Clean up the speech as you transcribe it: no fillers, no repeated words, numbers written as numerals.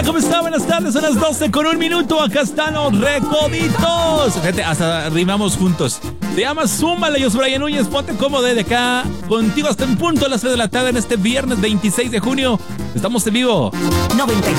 ¿Cómo está? Buenas tardes, son las 12:01. Acá están los recoditos. Fíjate, hasta rimamos juntos. Te llamas Súmale, yo soy Brian Núñez. Ponte cómodo de acá. Contigo hasta en punto a las 3 de la tarde en este viernes 26 de junio. Estamos en vivo. 90.